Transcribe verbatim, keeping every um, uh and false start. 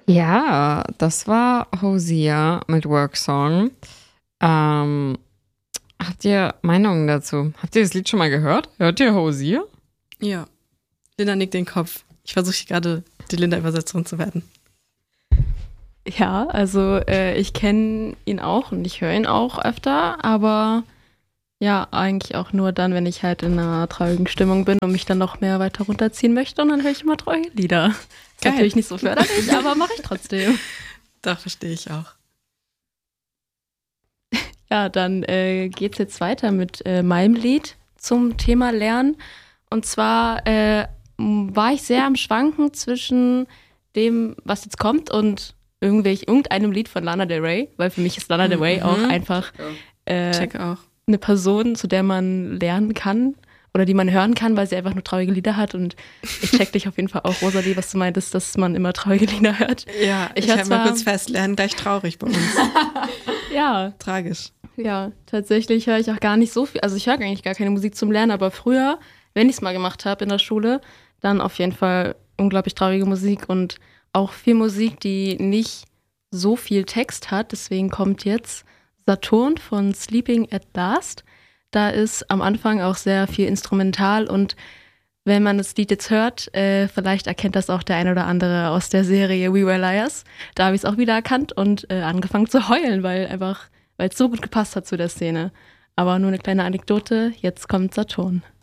Ja, das war Hosea mit Worksong. Ähm, habt ihr Meinungen dazu? Habt ihr das Lied schon mal gehört? Hört ihr Hosea? Ja. Linda nickt den Kopf. Ich versuche gerade, die Linda-Übersetzerin zu werden. Ja, also äh, ich kenne ihn auch und ich höre ihn auch öfter, aber ja, eigentlich auch nur dann, wenn ich halt in einer traurigen Stimmung bin und mich dann noch mehr weiter runterziehen möchte und dann höre ich immer traurige Lieder. Ist Geil. natürlich nicht so förderlich, aber mache ich trotzdem. Doch, verstehe ich auch. Ja, dann äh, geht's jetzt weiter mit äh, meinem Lied zum Thema Lernen. Und zwar äh, m- war ich sehr am Schwanken zwischen dem, was jetzt kommt und irgendwelch, irgendeinem Lied von Lana Del Rey, weil für mich ist Lana Del Rey Mhm. auch einfach äh, Check auch. eine Person, zu der man lernen kann oder die man hören kann, weil sie einfach nur traurige Lieder hat. Und ich check dich auf jeden Fall auch, Rosalie, was du meintest, dass man immer traurige Lieder hört. Ja, ich, Ich ich hör halte mal zwar- kurz fest, lernen gleich traurig bei uns. Ja, Tragisch. ja, tatsächlich höre ich auch gar nicht so viel. Also ich höre eigentlich gar keine Musik zum Lernen, aber früher, wenn ich es mal gemacht habe in der Schule, dann auf jeden Fall unglaublich traurige Musik und auch viel Musik, die nicht so viel Text hat. Deswegen kommt jetzt Saturn von Sleeping at Last. Da ist am Anfang auch sehr viel Instrumental und wenn man das Lied jetzt hört, äh, vielleicht erkennt das auch der ein oder andere aus der Serie We Were Liars. Da habe ich es auch wieder erkannt und äh, angefangen zu heulen, weil einfach, weil es so gut gepasst hat zu der Szene. Aber nur eine kleine Anekdote, jetzt kommt Saturn.